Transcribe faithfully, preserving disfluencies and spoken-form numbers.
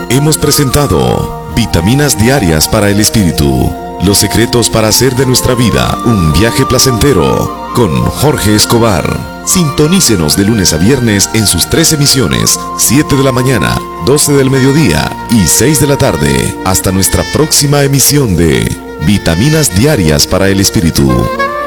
Hemos presentado Vitaminas Diarias para el Espíritu. Los secretos para hacer de nuestra vida un viaje placentero con Jorge Escobar. Sintonícenos de lunes a viernes en sus tres emisiones, siete de la mañana, doce del mediodía y seis de la tarde. Hasta nuestra próxima emisión de Vitaminas Diarias para el Espíritu.